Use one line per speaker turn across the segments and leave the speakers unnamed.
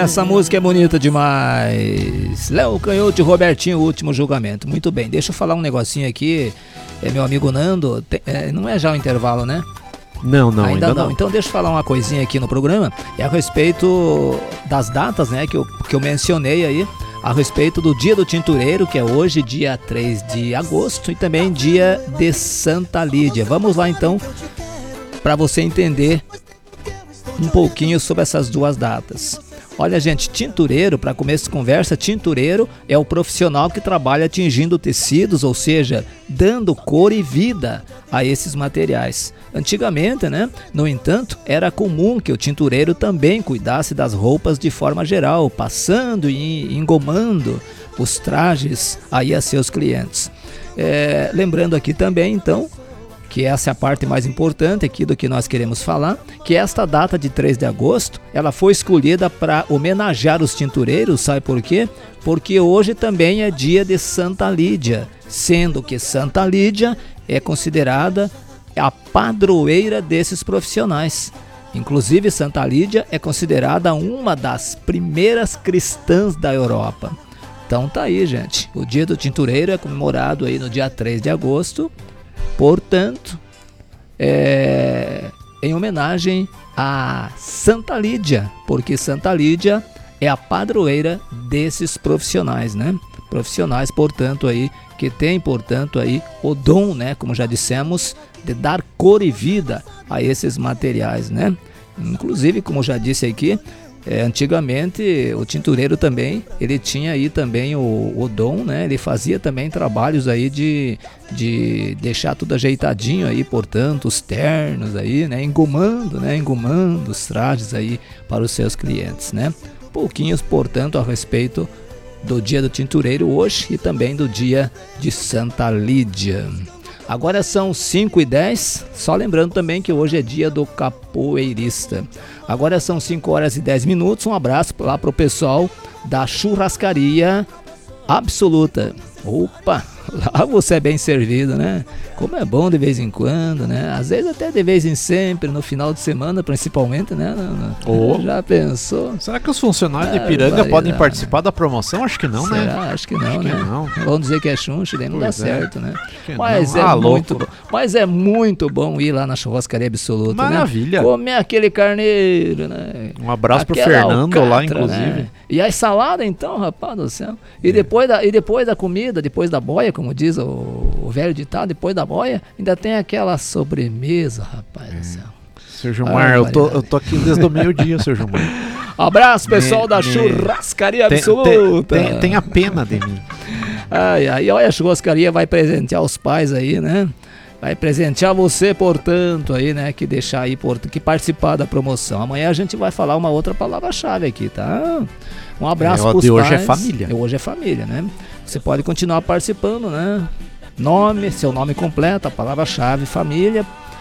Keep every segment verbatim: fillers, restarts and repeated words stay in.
essa música é bonita demais. Léo Canhoto e Robertinho, o último julgamento. Muito bem, deixa eu falar um negocinho aqui. É meu amigo Nando, tem, é, não é já o intervalo, né?
Não, não,
ainda,
ainda
não.
não.
Então deixa eu falar uma coisinha aqui no programa. É a respeito das datas, né, que eu, que eu mencionei aí. A respeito do Dia do Tintureiro, que é hoje, dia três de agosto, e também dia de Santa Lídia. Vamos lá então, para você entender um pouquinho sobre essas duas datas. Olha, gente, tintureiro, para começo de conversa, tintureiro é o profissional que trabalha tingindo tecidos, ou seja, dando cor e vida a esses materiais. Antigamente, né, no entanto, era comum que o tintureiro também cuidasse das roupas de forma geral, passando e engomando os trajes aí a seus clientes. É, lembrando aqui também, então, que essa é a parte mais importante aqui do que nós queremos falar, que esta data de três de agosto, ela foi escolhida para homenagear os tintureiros, sabe por quê? Porque hoje também é dia de Santa Lídia, sendo que Santa Lídia é considerada a padroeira desses profissionais. Inclusive, Santa Lídia é considerada uma das primeiras cristãs da Europa. Então tá aí, gente, o dia do tintureiro é comemorado aí no dia três de agosto, portanto, é em homenagem a Santa Lídia, porque Santa Lídia é a padroeira desses profissionais, né? Profissionais, portanto, aí que tem, portanto, aí o dom, né, como já dissemos, de dar cor e vida a esses materiais, né? Inclusive, como já disse aqui, É, antigamente o tintureiro também, ele tinha aí também o, o dom, né? Ele fazia também trabalhos aí de, de deixar tudo ajeitadinho aí, portanto, os ternos aí, né? Engomando, né? Engomando os trajes aí para os seus clientes, né? Pouquinhos, portanto, a respeito do dia do tintureiro hoje e também do dia de Santa Lídia. Agora são cinco e dez, só lembrando também que hoje é dia do capoeirista. Agora são cinco horas e dez minutos, um abraço lá pro pessoal da Churrascaria Absoluta. Opa, lá você é bem servido, né? Como é bom de vez em quando, né? Às vezes até de vez em sempre, no final de semana principalmente, né?
Oh.
Já pensou?
Será que os funcionários de
Ah,
Ipiranga
vai
podem
dar,
participar da promoção? Acho que não,
Será?
né?
Acho que não,
Acho
né?
que não.
Vamos dizer que é chuncho, daí não
Pois
dá
é.
certo, né?
Que
Mas
não.
é,
Ah,
muito
louco.
bom, mas é muito bom ir lá na Churrascaria Absoluta,
Maravilha.
né? Comer aquele carneiro, né?
Um abraço
Aquela
pro Fernando lá,
alcatra,
inclusive.
né? E a salada, então, rapaz do céu. E, depois da, e depois da comida, depois da boia, como diz o, o velho ditado, depois da boia, ainda tem aquela sobremesa, rapaz do céu.
Seu Gilmar,
Ah,
eu, tô, eu tô aqui desde o meio-dia, seu Gilmar.
Abraço, pessoal
Me-
da
me-
Churrascaria
Tem,
Absoluta.
tem, tem, tem a pena de mim.
Ai, ai, olha, a churrascaria vai presentear os pais aí, né? Vai presentear você, portanto, aí, né? Que deixar aí, portanto, que participar da promoção. Amanhã a gente vai falar uma outra palavra-chave aqui, tá? Um abraço
É, o
pros
de
pais.
hoje é família.
Hoje é família, né? Você pode continuar participando, né? Nome, seu nome completo, a palavra-chave, família.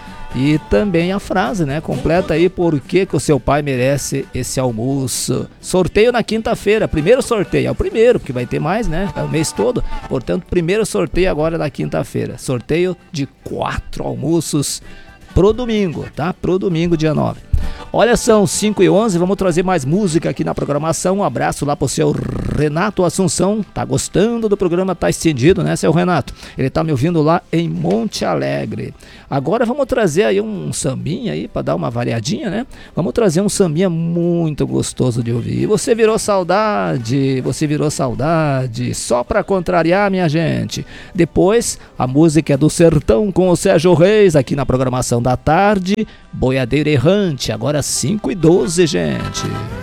E também a frase, né? Completa aí por que, que o seu pai merece esse almoço. Sorteio na quinta-feira. Primeiro sorteio, é o primeiro, porque vai ter mais, né? É o mês todo. Portanto, primeiro sorteio agora na quinta-feira. Sorteio de quatro almoços pro domingo, tá? Pro domingo, dia nove. Olha, são cinco e onze, vamos trazer mais música aqui na programação. Um abraço lá pro seu Renato Assunção. Tá gostando do programa? Tá estendido, né, seu Renato? Ele tá me ouvindo lá em Monte Alegre. Agora vamos trazer aí um sambinha aí pra dar uma variadinha, né? Vamos trazer um sambinha muito gostoso de ouvir. E você virou saudade, você virou saudade, só pra contrariar, minha gente. Depois, a música é do Sertão com o Sérgio Reis aqui na programação da tarde. Boiadeiro Errante, agora cinco e doze, gente.